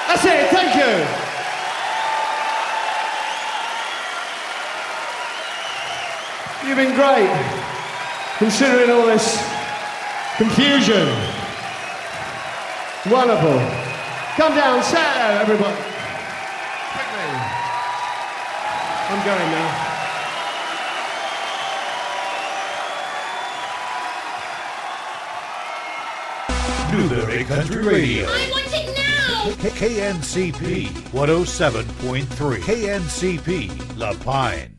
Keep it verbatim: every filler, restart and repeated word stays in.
That's it, thank you. You've been great, considering all this confusion. Wonderful. Come down, sit there, everybody. Quickly. I'm going now. Newberry Country Radio. I want it now! K- K N C P one oh seven point three. K N C P La Pine.